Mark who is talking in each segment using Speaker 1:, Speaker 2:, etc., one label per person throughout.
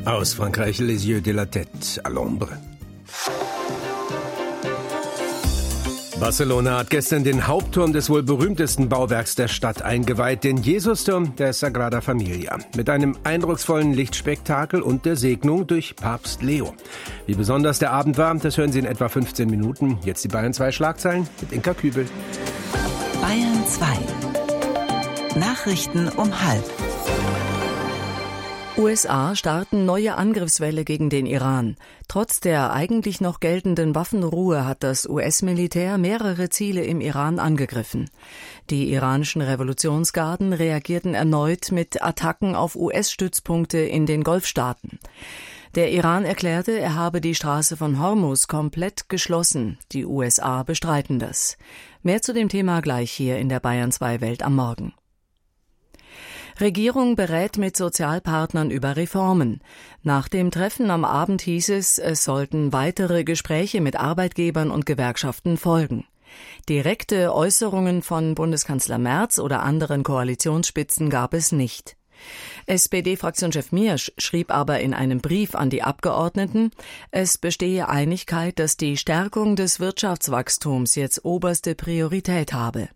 Speaker 1: Aus Frankreich, Les Yeux de la Tête, à l'ombre. Barcelona hat gestern den Hauptturm des wohl berühmtesten Bauwerks der Stadt eingeweiht, den Jesusturm der Sagrada Familia, mit einem eindrucksvollen Lichtspektakel und der Segnung durch Papst Leo. Wie besonders der Abend war, das hören Sie in etwa 15 Minuten. Jetzt die Bayern 2 Schlagzeilen mit Inka Kübel.
Speaker 2: Bayern 2 Nachrichten um 12:30.
Speaker 3: USA starten neue Angriffswelle gegen den Iran. Trotz der eigentlich noch geltenden Waffenruhe hat das US-Militär mehrere Ziele im Iran angegriffen. Die iranischen Revolutionsgarden reagierten erneut mit Attacken auf US-Stützpunkte in den Golfstaaten. Der Iran erklärte, er habe die Straße von Hormuz komplett geschlossen. Die USA bestreiten das. Mehr zu dem Thema gleich hier in der Bayern 2 Welt am Morgen. Regierung berät mit Sozialpartnern über Reformen. Nach dem Treffen am Abend hieß es sollten weitere Gespräche mit Arbeitgebern und Gewerkschaften folgen. Direkte Äußerungen von Bundeskanzler Merz oder anderen Koalitionsspitzen gab es nicht. SPD-Fraktionschef Miersch schrieb aber in einem Brief an die Abgeordneten, es bestehe Einigkeit, dass die Stärkung des Wirtschaftswachstums jetzt oberste Priorität habe.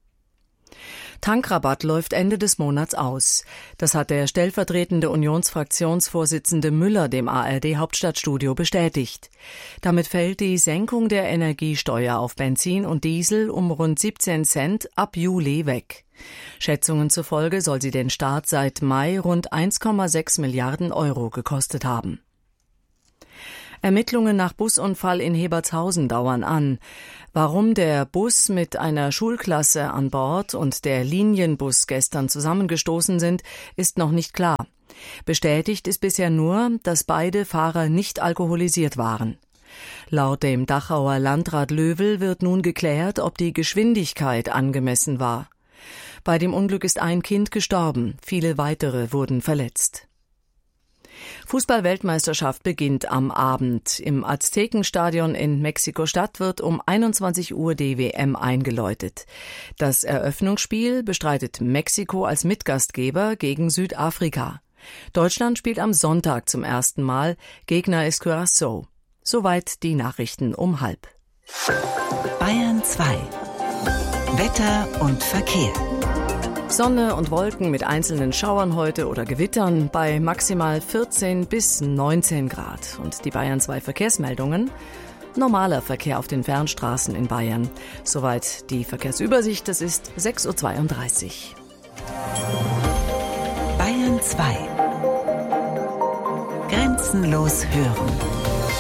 Speaker 3: Tankrabatt läuft Ende des Monats aus. Das hat der stellvertretende Unionsfraktionsvorsitzende Müller dem ARD-Hauptstadtstudio bestätigt. Damit fällt die Senkung der Energiesteuer auf Benzin und Diesel um rund 17 Cent ab Juli weg. Schätzungen zufolge soll sie den Staat seit Mai rund 1,6 Milliarden Euro gekostet haben. Ermittlungen nach Busunfall in Hebertshausen dauern an. Warum der Bus mit einer Schulklasse an Bord und der Linienbus gestern zusammengestoßen sind, ist noch nicht klar. Bestätigt ist bisher nur, dass beide Fahrer nicht alkoholisiert waren. Laut dem Dachauer Landrat Löwel wird nun geklärt, ob die Geschwindigkeit angemessen war. Bei dem Unglück ist ein Kind gestorben, viele weitere wurden verletzt. Fußball-Weltmeisterschaft beginnt am Abend. Im Aztekenstadion in Mexiko-Stadt wird um 21 Uhr die WM eingeläutet. Das Eröffnungsspiel bestreitet Mexiko als Mitgastgeber gegen Südafrika. Deutschland spielt am Sonntag zum ersten Mal. Gegner ist Curaçao. Soweit die Nachrichten um 12:30.
Speaker 2: Bayern 2 Wetter und Verkehr.
Speaker 3: Sonne und Wolken mit einzelnen Schauern heute oder Gewittern bei maximal 14 bis 19 Grad. Und die Bayern 2 Verkehrsmeldungen. Normaler Verkehr auf den Fernstraßen in Bayern. Soweit die Verkehrsübersicht, das ist 6:32 Uhr.
Speaker 2: Bayern 2 Grenzenlos hören.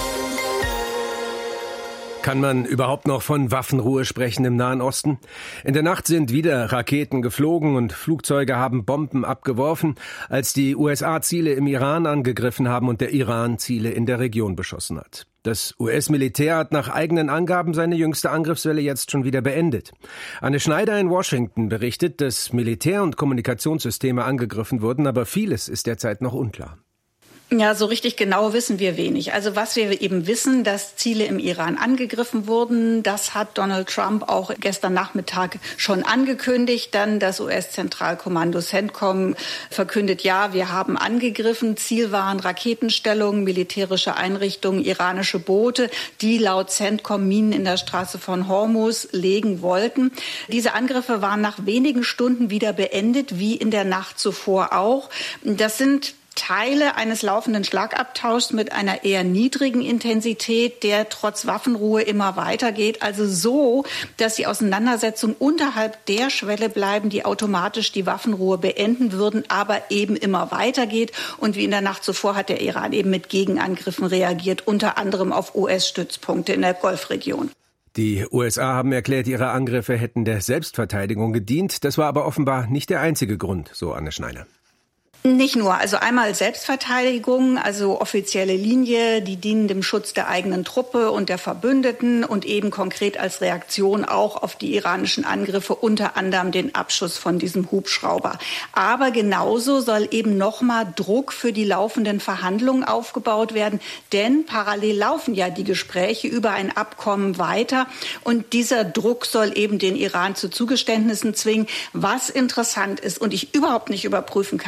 Speaker 1: Kann man überhaupt noch von Waffenruhe sprechen im Nahen Osten? In der Nacht sind wieder Raketen geflogen und Flugzeuge haben Bomben abgeworfen, als die USA Ziele im Iran angegriffen haben und der Iran Ziele in der Region beschossen hat. Das US-Militär hat nach eigenen Angaben seine jüngste Angriffswelle jetzt schon wieder beendet. Anne Schneider in Washington berichtet, dass Militär- und Kommunikationssysteme angegriffen wurden, aber vieles ist derzeit noch unklar.
Speaker 4: Ja, so richtig genau wissen wir wenig. Also was wir eben wissen, dass Ziele im Iran angegriffen wurden, das hat Donald Trump auch gestern Nachmittag schon angekündigt. Dann das US-Zentralkommando CENTCOM verkündet, ja, wir haben angegriffen. Ziel waren Raketenstellungen, militärische Einrichtungen, iranische Boote, die laut CENTCOM Minen in der Straße von Hormuz legen wollten. Diese Angriffe waren nach wenigen Stunden wieder beendet, wie in der Nacht zuvor auch. Das sind Teile eines laufenden Schlagabtauschs mit einer eher niedrigen Intensität, der trotz Waffenruhe immer weitergeht. Also so, dass die Auseinandersetzungen unterhalb der Schwelle bleiben, die automatisch die Waffenruhe beenden würden, aber eben immer weitergeht. Und wie in der Nacht zuvor hat der Iran eben mit Gegenangriffen reagiert, unter anderem auf US-Stützpunkte in der Golfregion.
Speaker 1: Die USA haben erklärt, ihre Angriffe hätten der Selbstverteidigung gedient. Das war aber offenbar nicht der einzige Grund, so Anne Schneider.
Speaker 4: Nicht nur. Also einmal Selbstverteidigung, also offizielle Linie, die dienen dem Schutz der eigenen Truppe und der Verbündeten und eben konkret als Reaktion auch auf die iranischen Angriffe, unter anderem den Abschuss von diesem Hubschrauber. Aber genauso soll eben nochmal Druck für die laufenden Verhandlungen aufgebaut werden, denn parallel laufen ja die Gespräche über ein Abkommen weiter und dieser Druck soll eben den Iran zu Zugeständnissen zwingen. Was interessant ist und ich überhaupt nicht überprüfen kann, Trump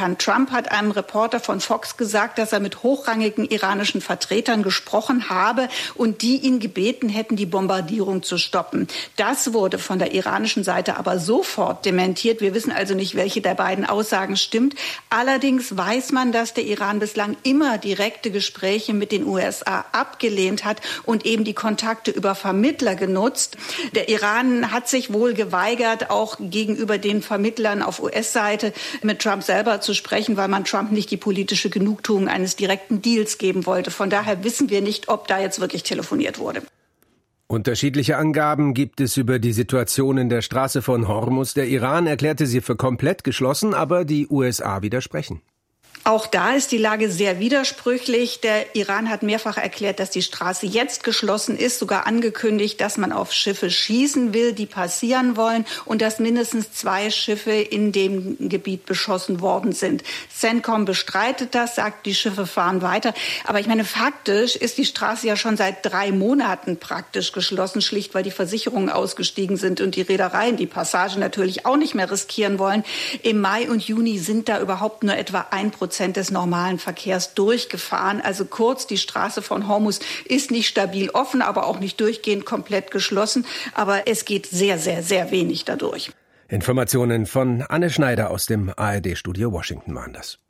Speaker 4: Trump hat einem Reporter von Fox gesagt, dass er mit hochrangigen iranischen Vertretern gesprochen habe und die ihn gebeten hätten, die Bombardierung zu stoppen. Das wurde von der iranischen Seite aber sofort dementiert. Wir wissen also nicht, welche der beiden Aussagen stimmt. Allerdings weiß man, dass der Iran bislang immer direkte Gespräche mit den USA abgelehnt hat und eben die Kontakte über Vermittler genutzt. Der Iran hat sich wohl geweigert, auch gegenüber den Vermittlern auf US-Seite mit Trump selber zu sprechen, weil man Trump nicht die politische Genugtuung eines direkten Deals geben wollte. Von daher wissen wir nicht, ob da jetzt wirklich telefoniert wurde.
Speaker 1: Unterschiedliche Angaben gibt es über die Situation in der Straße von Hormuz. Der Iran erklärte sie für komplett geschlossen, aber die USA widersprechen.
Speaker 4: Auch da ist die Lage sehr widersprüchlich. Der Iran hat mehrfach erklärt, dass die Straße jetzt geschlossen ist, sogar angekündigt, dass man auf Schiffe schießen will, die passieren wollen und dass mindestens 2 Schiffe in dem Gebiet beschossen worden sind. CENTCOM bestreitet das, sagt, die Schiffe fahren weiter. Aber ich meine, faktisch ist die Straße ja schon seit 3 Monaten praktisch geschlossen, schlicht weil die Versicherungen ausgestiegen sind und die Reedereien die Passage natürlich auch nicht mehr riskieren wollen. Im Mai und Juni sind da überhaupt nur etwa 1% des normalen Verkehrs durchgefahren. Also kurz, die Straße von Hormuz ist nicht stabil offen, aber auch nicht durchgehend komplett geschlossen. Aber es geht sehr, sehr, sehr wenig dadurch.
Speaker 1: Informationen von Anne Schneider aus dem ARD-Studio Washington waren das.